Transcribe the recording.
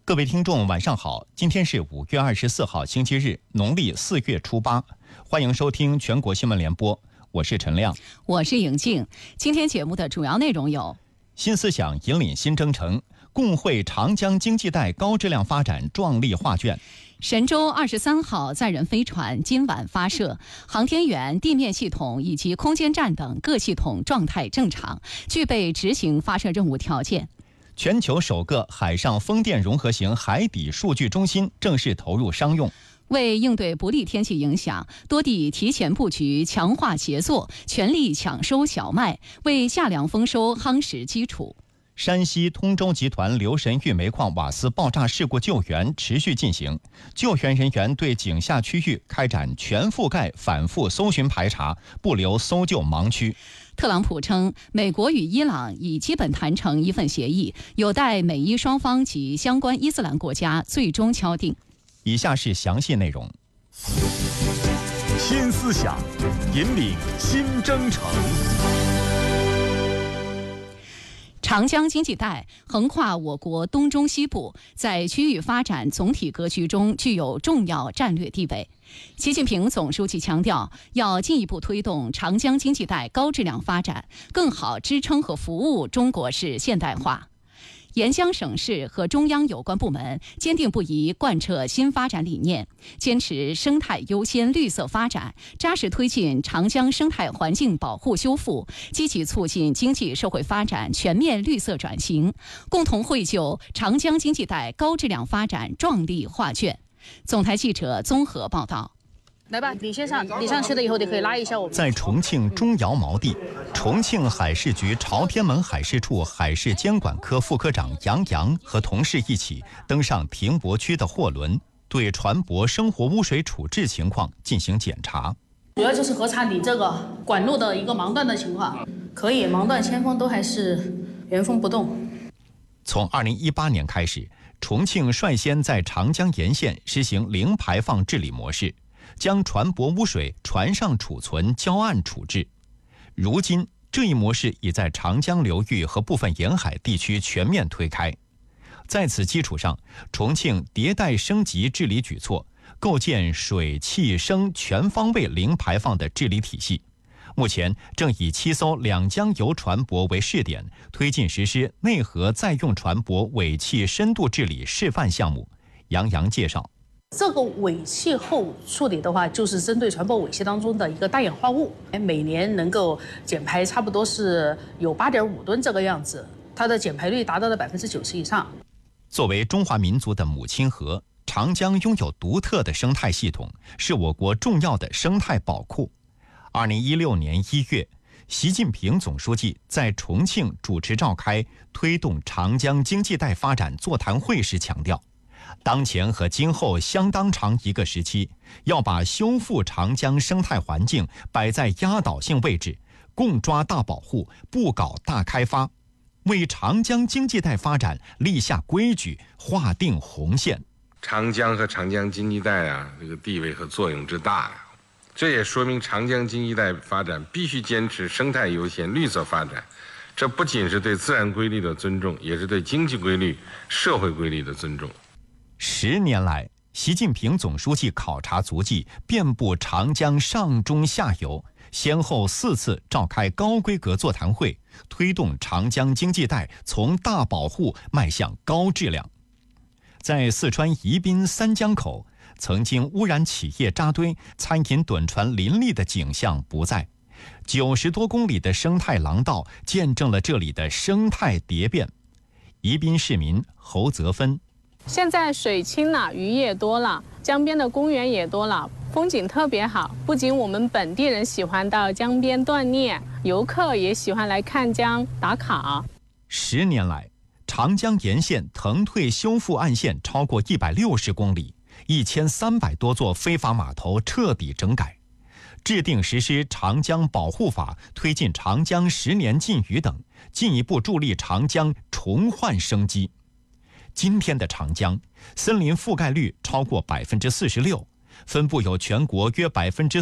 各位听众晚上好，今天是5月24号星期日，农历4月初8，欢迎收听全国新闻联播，我是陈亮， 我是颖静。今天节目的主要内容有： 新思想引领新征程，共绘长江经济带高质量发展壮丽画卷。 神舟23号载人飞船今晚发射，航天员、地面系统以及空间站等各系统状态正常，具备执行发射任务条件。 全球首个海上风电融合型海底数据中心正式投入商用。 为应对不利天气影响，多地提前布局，强化协作，全力抢收小麦，为夏粮丰收夯实基础。 山西通州集团留神峪煤矿瓦斯爆炸事故救援持续进行，救援人员对井下区域开展全覆盖反复搜寻排查，不留搜救盲区。 特朗普称，美国与伊朗已基本谈成一份协议，有待美伊双方及相关伊斯兰国家最终敲定。 以下是详细内容。 新思想引领新征程。 长江经济带横跨我国东中西部，在区域发展总体格局中具有重要战略地位。习近平总书记强调，要进一步推动长江经济带高质量发展，更好支撑和服务中国式现代化。沿江省市和中央有关部门坚定不移贯彻新发展理念，坚持生态优先、绿色发展，扎实推进长江生态环境保护修复，积极促进经济社会发展全面绿色转型，共同绘就长江经济带高质量发展壮丽画卷。总台记者综合报道。 来吧，李先生，你上去了以后，你可以拉一下我们。 在重庆钟窑锚地，重庆海事局朝天门海事处海事监管科副科长杨洋和同事一起登上停泊区的货轮，对船舶生活污水处置情况进行检查。 主要就是核查你这个管路的一个盲断的情况，可以盲断铅封都还是原封不动。 从2018年开始，重庆率先在长江沿线实行零排放治理模式，将船舶污水船上储存、交岸处置。如今，这一模式已在长江流域和部分沿海地区全面推开。在此基础上，重庆迭代升级治理举措，构建水、气、声全方位零排放的治理体系。目前正以7艘两江油船舶为试点，推进实施内河再用船舶尾气深度治理示范项目。杨洋介绍， 这个尾气后处理的话，就是针对船舶尾气当中的一个大氧化物，每年能够减排差不多是有8.5吨这个样子，它的减排率达到了90%以上。 作为中华民族的母亲河，长江拥有独特的生态系统，是我国重要的生态宝库。2016年1月，习近平总书记在重庆主持召开推动长江经济带发展座谈会时强调，当前和今后相当长一个时期，要把修复长江生态环境摆在压倒性位置，共抓大保护，不搞大开发，为长江经济带发展立下规矩，划定红线。 长江和长江经济带这个地位和作用之大这也说明长江经济带发展必须坚持生态优先、绿色发展。这不仅是对自然规律的尊重，也是对经济规律、社会规律的尊重。 10年来，习近平总书记考察足迹遍布长江上中下游，先后4次召开高规格座谈会，推动长江经济带从大保护迈向高质量。在四川宜宾三江口，曾经污染企业扎堆、餐饮趸船林立的景象不再，90多公里的生态廊道见证了这里的生态蝶变。宜宾市民侯泽芬， 现在水清了，鱼也多了，江边的公园也多了，风景特别好。不仅我们本地人喜欢到江边锻炼，游客也喜欢来看江打卡。 10年来，长江沿线腾退修复岸线超过160公里，1300多座非法码头彻底整改，制定实施长江保护法，推进长江10年禁渔等，进一步助力长江重焕生机。今天的长江，森林覆盖率超过46%，分布有全国约